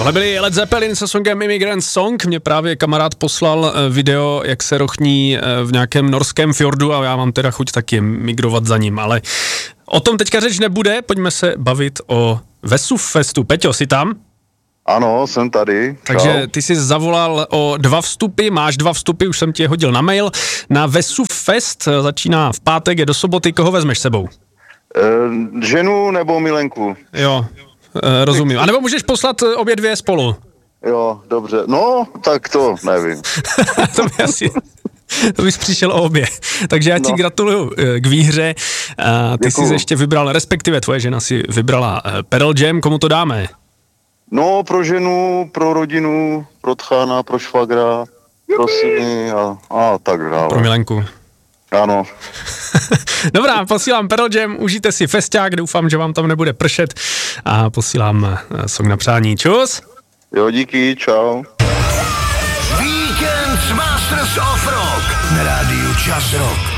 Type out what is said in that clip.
Tohle byli Led Zeppelin se songem Immigrant Song. Mě právě kamarád poslal video, jak se rochní v nějakém norském fjordu a já mám teda chuť taky migrovat za ním, ale o tom teďka řeč nebude, pojďme se bavit o Vesuv Festu. Peťo, jsi tam? Ano, jsem tady. Takže ty jsi zavolal o 2 vstupy, máš 2 vstupy, už jsem ti je hodil na mail. Na Vesuv Fest začíná v pátek, je do soboty, koho vezmeš sebou? Ženu nebo milenku? Jo, rozumím. A nebo můžeš poslat obě dvě spolu? Jo, dobře. No, tak to nevím. To by asi... To bys přišel o obě. Takže já ti gratuluju k výhře. Ty jsi ještě vybral, respektive tvoje žena si vybrala Pearl Jam. Komu to dáme? No, pro ženu, pro rodinu, pro tchána, pro švagra, pro syny a tak dále. Pro milenku. Ano. Dobrá, posílám Pearl Jam, užijte si festák, doufám, že vám tam nebude pršet a posílám song na přání. Čus! Jo, díky, čau. Víkend Masters of Rock na rádiu Čas Rock.